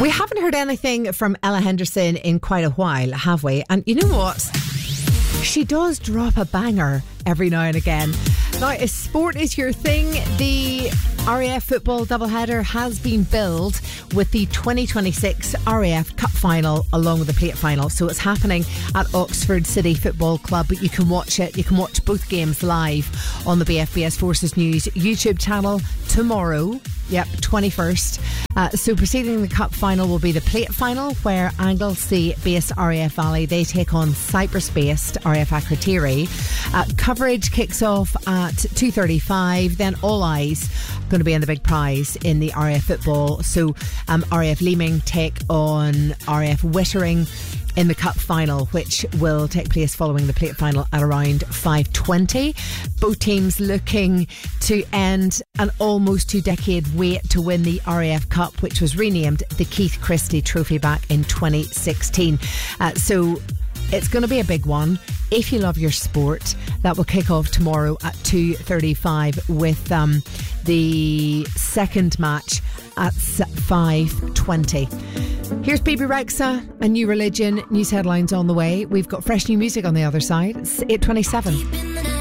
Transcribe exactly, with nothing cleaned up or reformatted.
We haven't heard anything from Ella Henderson in quite a while, have we? And you know what? She does drop a banger every now and again. Now, if sport is your thing, the R A F football doubleheader has been billed with the twenty twenty-six R A F Cup final along with the plate final. So it's happening at Oxford City Football Club. You can watch it. You can watch both games live on the B F B S Forces News YouTube channel tomorrow. Yep, twenty-first. Uh, so preceding the cup final will be the plate final, where Anglesey-based R A F Valley, they take on Cyprus-based R A F Akrotiri. Uh, coverage kicks off at two thirty-five. Then all eyes going to be on the big prize in the R A F football. So um, R A F Leeming take on R A F Wittering in the cup final, which will take place following the plate final at around five twenty. Both teams looking to end an almost two-decade wait to win the R A F Cup, which was renamed the Keith Christie Trophy back in twenty sixteen. Uh, so it's going to be a big one. If you love your sport, that will kick off tomorrow at two thirty-five with um, the second match at five twenty. Here's Bebe Rexha, A New Religion. News headlines on the way. We've got fresh new music on the other side. It's eight twenty-seven.